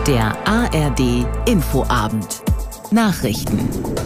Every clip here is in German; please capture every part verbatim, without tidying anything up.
Der A R D Infoabend. Nachrichten.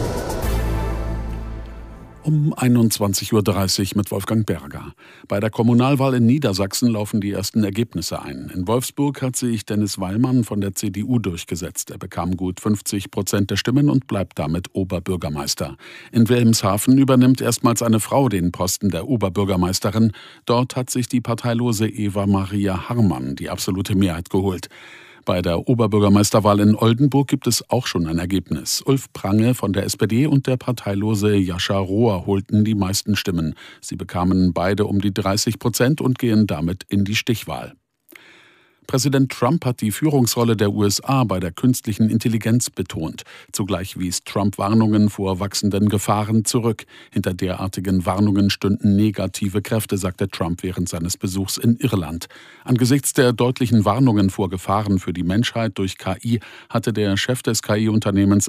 Um einundzwanzig Uhr dreißig mit Wolfgang Berger. Bei der Kommunalwahl in Niedersachsen laufen die ersten Ergebnisse ein. In Wolfsburg hat sich Dennis Wallmann von der C D U durchgesetzt. Er bekam gut fünfzig Prozent der Stimmen und bleibt damit Oberbürgermeister. In Wilhelmshaven übernimmt erstmals eine Frau den Posten der Oberbürgermeisterin. Dort hat sich die parteilose Eva Maria Harrmann die absolute Mehrheit geholt. Bei der Oberbürgermeisterwahl in Oldenburg gibt es auch schon ein Ergebnis. Ulf Prange von der S P D und der parteilose Jascha Rohr holten die meisten Stimmen. Sie bekamen beide um die dreißig Prozent und gehen damit in die Stichwahl. Präsident Trump hat die Führungsrolle der U S A bei der künstlichen Intelligenz betont. Zugleich wies Trump Warnungen vor wachsenden Gefahren zurück. Hinter derartigen Warnungen stünden negative Kräfte, sagte Trump während seines Besuchs in Irland. Angesichts der deutlichen Warnungen vor Gefahren für die Menschheit durch K I hatte der Chef des K I-Unternehmens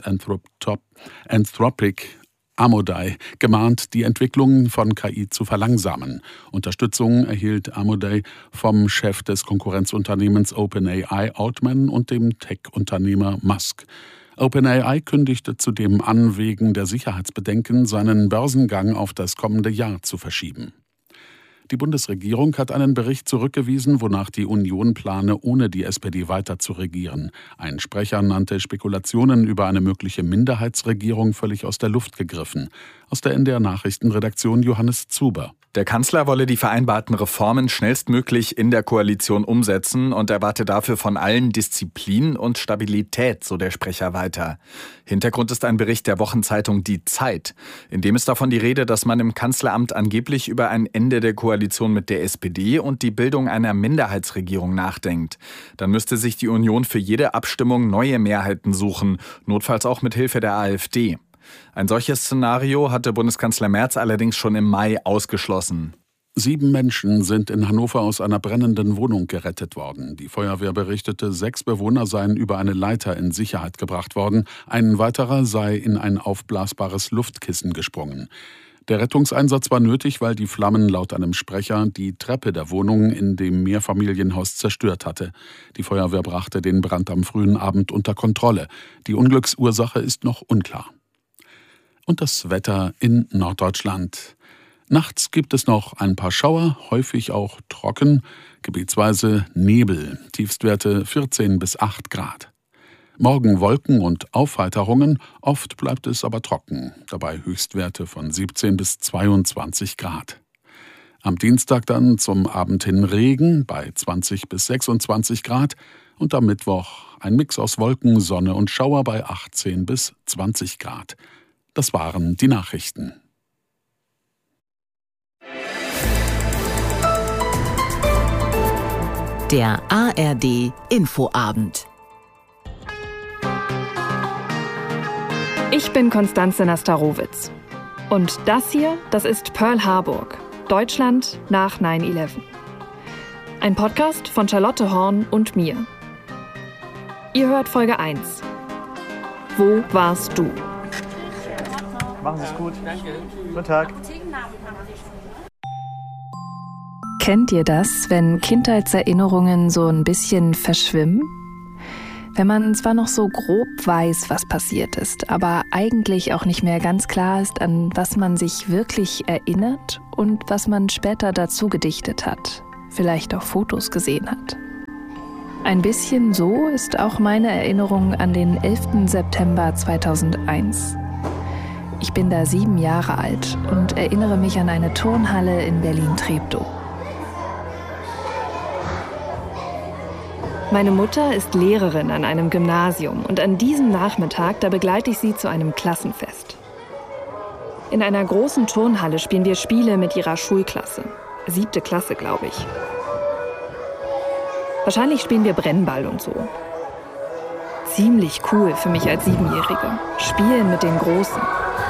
Anthropic Amodei gemahnt, die Entwicklung von K I zu verlangsamen. Unterstützung erhielt Amodei vom Chef des Konkurrenzunternehmens OpenAI Altman und dem Tech-Unternehmer Musk. OpenAI kündigte zudem an, wegen der Sicherheitsbedenken seinen Börsengang auf das kommende Jahr zu verschieben. Die Bundesregierung hat einen Bericht zurückgewiesen, wonach die Union plane, ohne die S P D weiter zu regieren. Ein Sprecher nannte Spekulationen über eine mögliche Minderheitsregierung völlig aus der Luft gegriffen. Aus der N D R-Nachrichtenredaktion Johannes Zuber. Der Kanzler wolle die vereinbarten Reformen schnellstmöglich in der Koalition umsetzen und erwarte dafür von allen Disziplin und Stabilität, so der Sprecher weiter. Hintergrund ist ein Bericht der Wochenzeitung Die Zeit. In dem ist davon die Rede, dass man im Kanzleramt angeblich über ein Ende der Koalition mit der S P D und die Bildung einer Minderheitsregierung nachdenkt. Dann müsste sich die Union für jede Abstimmung neue Mehrheiten suchen, notfalls auch mit Hilfe der AfD. Ein solches Szenario hatte Bundeskanzler Merz allerdings schon im Mai ausgeschlossen. Sieben Menschen sind in Hannover aus einer brennenden Wohnung gerettet worden. Die Feuerwehr berichtete, sechs Bewohner seien über eine Leiter in Sicherheit gebracht worden. Ein weiterer sei in ein aufblasbares Luftkissen gesprungen. Der Rettungseinsatz war nötig, weil die Flammen laut einem Sprecher die Treppe der Wohnung in dem Mehrfamilienhaus zerstört hatte. Die Feuerwehr brachte den Brand am frühen Abend unter Kontrolle. Die Unglücksursache ist noch unklar. Und das Wetter in Norddeutschland. Nachts gibt es noch ein paar Schauer, häufig auch trocken, gebietsweise Nebel, Tiefstwerte vierzehn bis acht Grad. Morgen Wolken und Aufheiterungen, oft bleibt es aber trocken, dabei Höchstwerte von siebzehn bis zweiundzwanzig Grad. Am Dienstag dann zum Abend hin Regen bei zwanzig bis sechsundzwanzig Grad und am Mittwoch ein Mix aus Wolken, Sonne und Schauer bei achtzehn bis zwanzig Grad. Das waren die Nachrichten. Der A R D Infoabend. Ich bin Konstanze Nastarowitz. Und das hier, das ist Pearl Harbor, Deutschland nach neun elf. Ein Podcast von Charlotte Horn und mir. Ihr hört Folge eins. Wo warst du? Machen Sie es gut. Danke. Guten Tag. Kennt ihr das, wenn Kindheitserinnerungen so ein bisschen verschwimmen? Wenn man zwar noch so grob weiß, was passiert ist, aber eigentlich auch nicht mehr ganz klar ist, an was man sich wirklich erinnert und was man später dazu gedichtet hat, vielleicht auch Fotos gesehen hat. Ein bisschen so ist auch meine Erinnerung an den elften September zweitausendeins. Ich bin da sieben Jahre alt und erinnere mich an eine Turnhalle in Berlin-Treptow. Meine Mutter ist Lehrerin an einem Gymnasium und an diesem Nachmittag, da begleite ich sie zu einem Klassenfest. In einer großen Turnhalle spielen wir Spiele mit ihrer Schulklasse. Siebte Klasse, glaube ich. Wahrscheinlich spielen wir Brennball und so. Ziemlich cool für mich als Siebenjährige. Spielen mit den Großen.